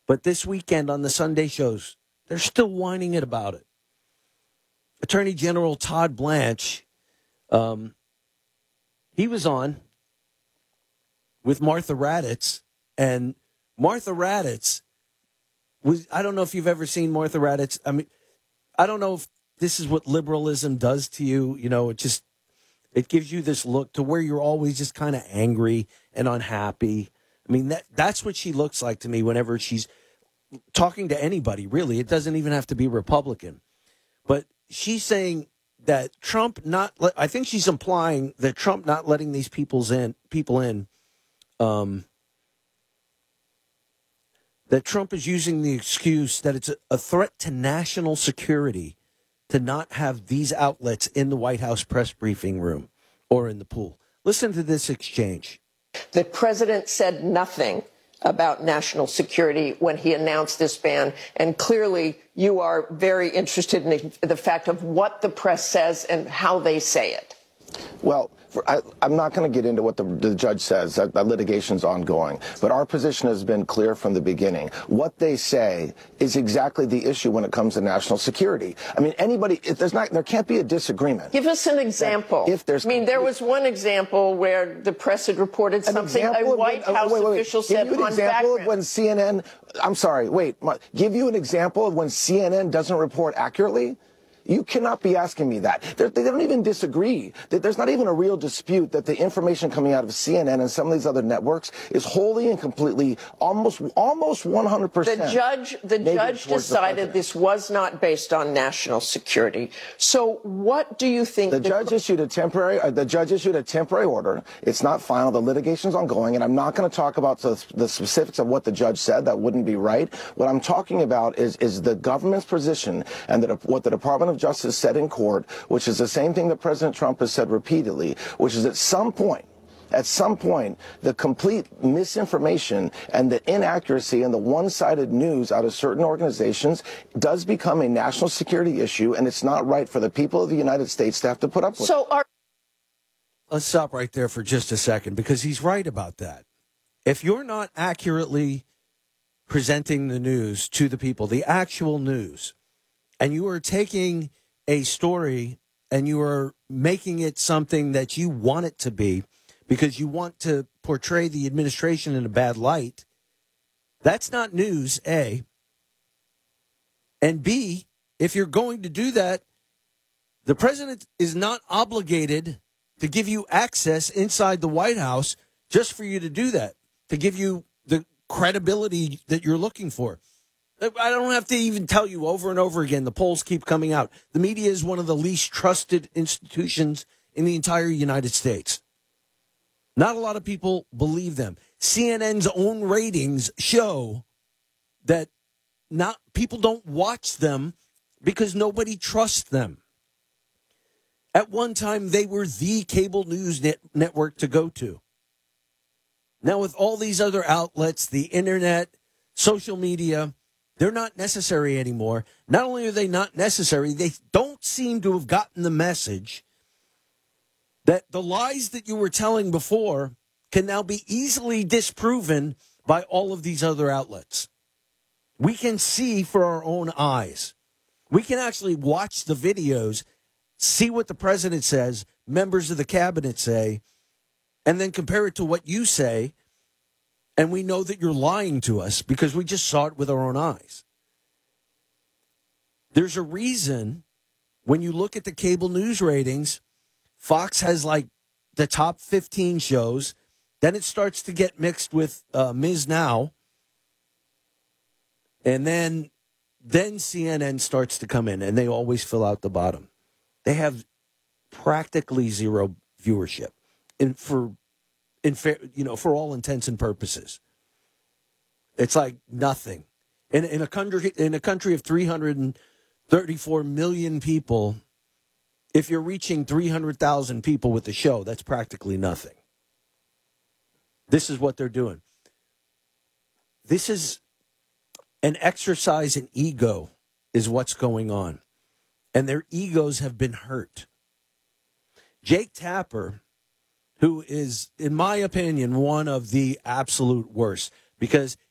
But this weekend on the Sunday shows, they're still whining it about it. Attorney General Todd Blanche, he was on with Martha Raddatz, and Martha Raddatz I don't know if you've ever seen Martha Raddatz. I mean, I don't know if this is what liberalism does to you. You know, it gives you this look to where you're always just kind of angry and unhappy. I mean, that's what she looks like to me whenever she's talking to anybody, really. It doesn't even have to be Republican. But she's saying that I think she's implying that Trump not letting these people in, that Trump is using the excuse that it's a threat to national security to not have these outlets in the White House press briefing room or in the pool. Listen to this exchange. The president said nothing about national security when he announced this ban. And clearly, you are very interested in the fact of what the press says and how they say it. Well, I'm not going to get into what the judge says. That litigation's ongoing. But our position has been clear from the beginning. What they say is exactly the issue when it comes to national security. I mean, there can't be a disagreement. Give us an example. There was one example where the press had reported something a White House official said on background. When CNN, give you an example of when CNN doesn't report accurately? You cannot be asking me that. They don't even disagree. There's not even a real dispute that the information coming out of CNN and some of these other networks is wholly and completely, almost 100%. The judge decided this was not based on national security. So what do you think? The judge issued a temporary order. It's not final. The litigation's ongoing, and I'm not going to talk about the specifics of what the judge said. That wouldn't be right. What I'm talking about is the government's position and what the Department of Justice said in court, which is the same thing that President Trump has said repeatedly, which is at some point, the complete misinformation and the inaccuracy and the one-sided news out of certain organizations does become a national security issue, and it's not right for the people of the United States to have to put up with it. Let's stop right there for just a second, because he's right about that. If you're not accurately presenting the news to the people, the actual news, and you are taking a story and you are making it something that you want it to be because you want to portray the administration in a bad light, that's not news, A. And B, if you're going to do that, the president is not obligated to give you access inside the White House just for you to do that, to give you the credibility that you're looking for. I don't have to even tell you over and over again. The polls keep coming out. The media is one of the least trusted institutions in the entire United States. Not a lot of people believe them. CNN's own ratings show that people don't watch them because nobody trusts them. At one time, they were the cable news network to go to. Now, with all these other outlets, the internet, social media, they're not necessary anymore. Not only are they not necessary, they don't seem to have gotten the message that the lies that you were telling before can now be easily disproven by all of these other outlets. We can see for our own eyes. We can actually watch the videos, see what the president says, members of the cabinet say, and then compare it to what you say. And we know that you're lying to us because we just saw it with our own eyes. There's a reason when you look at the cable news ratings, Fox has like the top 15 shows. Then it starts to get mixed with Ms. Now. And then CNN starts to come in, and they always fill out the bottom. They have practically zero viewership for all intents and purposes. It's like nothing. In a country of 334 million people, if you're reaching 300,000 people with the show, that's practically nothing. This is what they're doing. This is an exercise in ego is what's going on. And their egos have been hurt. Jake Tapper, who is, in my opinion, one of the absolute worst, because